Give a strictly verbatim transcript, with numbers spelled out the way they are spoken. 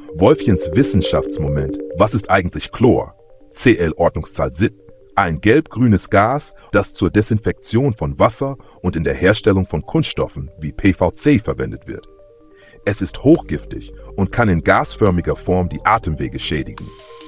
Wolfchens Wissenschaftsmoment. Was ist eigentlich Chlor? C L-Ordnungszahl S I P. Ein gelb-grünes Gas, das zur Desinfektion von Wasser und in der Herstellung von Kunststoffen wie P V C verwendet wird. Es ist hochgiftig und kann in gasförmiger Form die Atemwege schädigen.